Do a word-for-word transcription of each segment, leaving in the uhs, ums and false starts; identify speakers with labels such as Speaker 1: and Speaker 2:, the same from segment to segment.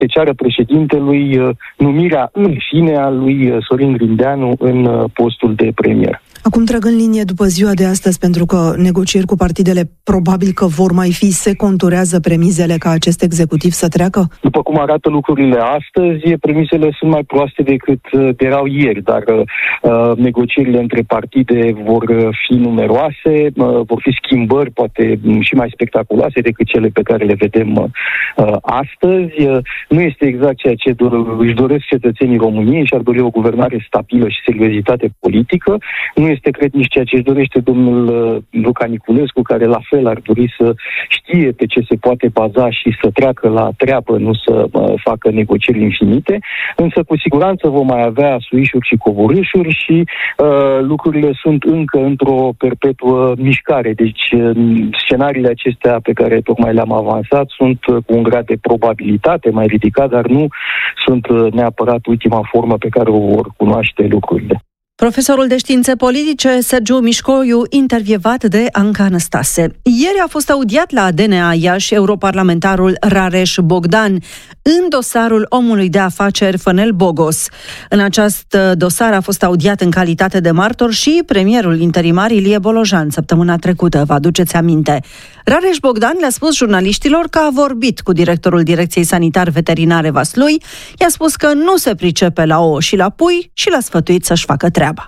Speaker 1: se ceară președintelui numirea în fine a lui Sorin Grindeanu în postul de premier.
Speaker 2: Acum trag în linie după ziua de astăzi, pentru că negocieri cu partidele probabil că vor mai fi, se conturează premizele ca acest executiv să treacă?
Speaker 1: După cum arată lucrurile astăzi, premisele sunt mai proaste decât erau ieri, dar uh, negocierile între partide vor fi numeroase, uh, vor fi schimbări poate și mai spectaculoase decât cele pe care le vedem uh, astăzi. Uh, nu este exact ceea ce do- își doresc cetățenii României, și-ar dori o guvernare stabilă și seriozitate politică. Nu este, cred, nici ceea ce își dorește domnul Luca Niculescu, care la fel ar dori să știe pe ce se poate baza și să treacă la treabă, nu să uh, facă negocieri infinite, însă cu siguranță vom mai avea suișuri și coborâșuri și uh, lucrurile sunt încă într-o perpetuă mișcare. Deci uh, scenariile acestea pe care tocmai le-am avansat sunt uh, cu un grad de probabilitate mai ridicat, dar nu sunt uh, neapărat ultima formă pe care o vor cunoaște lucrurile.
Speaker 3: Profesorul de științe politice Sergiu Mișcoiu, intervievat de Anca Năstase. Ieri a fost audiat la A D N A Iași europarlamentarul Rareș Bogdan în dosarul omului de afaceri Fănel Bogos. În acest dosar a fost audiat în calitate de martor și premierul interimar Ilie Bolojan săptămâna trecută, vă aduceți aminte. Rareș Bogdan le-a spus jurnaliștilor că a vorbit cu directorul Direcției Sanitar-Veterinare Vaslui, i-a spus că nu se pricepe la ouă și la pui și l-a sfătuit să-și facă treaba.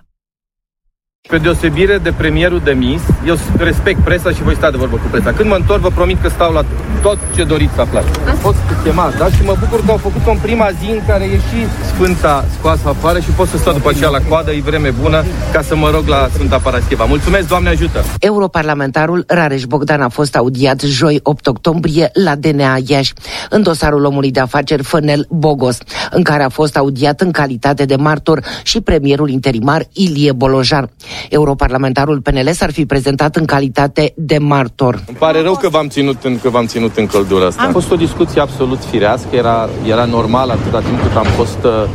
Speaker 4: Pe deosebire de premierul demis, eu respect presa și voi sta de vorbă cu presa. Când mă întorc, vă promit că stau la tot ce doriți să aflați. Pot să chemați, da? Și mă bucur că au făcut-o în prima zi în care e și Sfânta scoasă afară și pot să stau după aceea la coadă, e vreme bună, ca să mă rog la Sfânta Parascheva. Mulțumesc, Doamne ajută!
Speaker 5: Europarlamentarul Rareș Bogdan a fost audiat joi opt octombrie la D N A Iași, în dosarul omului de afaceri Fănel Bogos, în care a fost audiat în calitate de martor și premierul interimar Ilie Bolojan. Europarlamentarul P N L s-ar fi prezentat în calitate de martor.
Speaker 4: Îmi pare rău că v-am ținut în, că v-am ținut în căldura asta. A fost o discuție absolut firească, era, era normal atâta timp cât am fost, uh,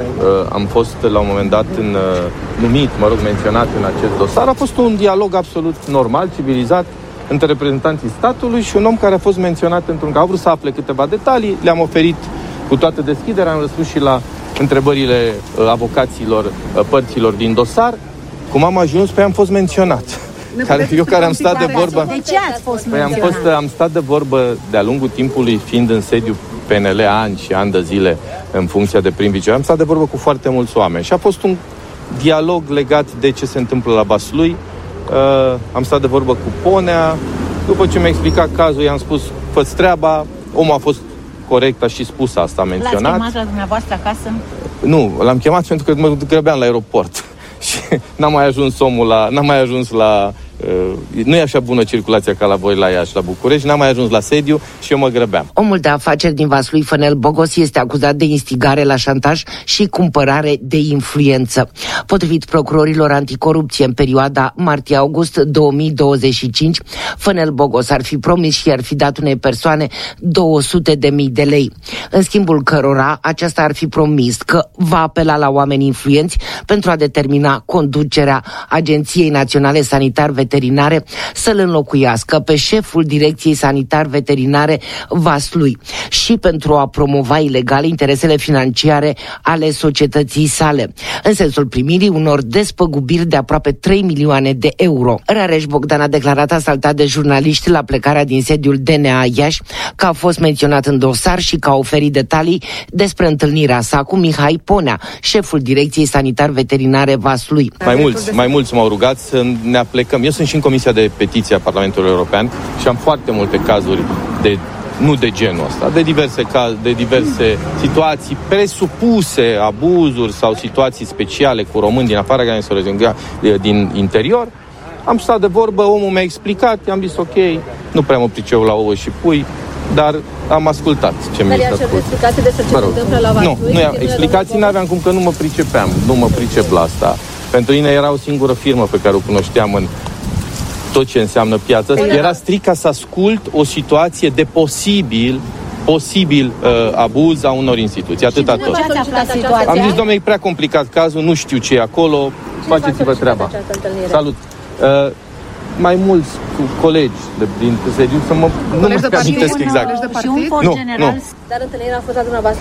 Speaker 4: am fost la un moment dat în, uh, numit, mă rog, menționat în acest dosar. A fost un dialog absolut normal, civilizat, între reprezentanții statului și un om care a fost menționat într-un că au vrut să afle câteva detalii, le-am oferit cu toată deschiderea, am răspuns și la întrebările uh, avocaților uh, părților din dosar. Cum am ajuns? Păi am fost menționat. Care, eu care am stat de vorbă...
Speaker 6: De ce ați fost
Speaker 4: păi
Speaker 6: menționat?
Speaker 4: am, fost, am stat de vorbă de-a lungul timpului, fiind în sediu P N L ani și ani de zile în funcția de prim-vice. Am stat de vorbă cu foarte mulți oameni și a fost un dialog legat de ce se întâmplă la Vaslui. Uh, am stat de vorbă cu Ponea. După ce mi-a explicat cazul, i-am spus, fă-ți treaba. Omul a fost corect, a și spus asta, menționat.
Speaker 6: L-ați chemat la dumneavoastră acasă?
Speaker 4: Nu, l-am chemat pentru că mă grăbeam la aeroport. Și n-am mai ajuns omul la... N-am mai ajuns la... Uh, nu e așa bună circulația ca la voi la Iași, la București, n-am mai ajuns la sediu și eu mă grăbeam.
Speaker 5: Omul de afaceri din Vaslui, Fănel Bogos, este acuzat de instigare la șantaj și cumpărare de influență. Potrivit procurorilor anticorupție, în perioada martie-august două mii douăzeci și cinci, Fănel Bogos ar fi promis și ar fi dat unei persoane două sute de mii de lei, în schimbul cărora aceasta ar fi promis că va apela la oameni influenți pentru a determina conducerea Agenției Naționale Sanitar-Veterinare să-l înlocuiască pe șeful Direcției Sanitar-Veterinare Vaslui și pentru a promova ilegal interesele financiare ale societății sale, în sensul primirii unor despăgubiri de aproape trei milioane de euro. Rareș Bogdan a declarat asaltat de jurnaliști la plecarea din sediul D N A Iași că a fost menționat în dosar și că a oferit detalii despre întâlnirea sa cu Mihai Ponea, șeful Direcției Sanitar-Veterinare Vaslui.
Speaker 4: Mai mulți, mai mulți m-au rugat să ne aplecăm. Eu sunt și în Comisia de Petiție a Parlamentului European și am foarte multe cazuri de, nu de genul ăsta, de diverse caz, de diverse situații presupuse, abuzuri sau situații speciale cu români din afara granițelor din, din interior. Am stat de vorbă, omul mi-a explicat, i-am zis ok, nu prea mă priceu la ouă și pui, dar am ascultat ce mi-a spus.
Speaker 6: Explicații despre ce se întâmplă la Vaslui?
Speaker 4: Nu, nu explicații n-aveam cum că nu mă pricepeam, nu mă pricep la asta. Pentru mine era o singură firmă pe care o cunoșteam în tot ce înseamnă piață. Era strict ca să ascult o situație de posibil, posibil uh, abuz a unor instituții. Atâta tot. Am zis, domnule, e prea complicat cazul, nu știu ce e acolo, faceți-vă treaba. Salut! Uh, mai mulți colegi de, din sediu, să mă... Nu mă amintesc exact.
Speaker 6: Și un for
Speaker 4: nu,
Speaker 6: general,
Speaker 4: nu.
Speaker 6: dar întâlnirea a fost la dumneavoastră.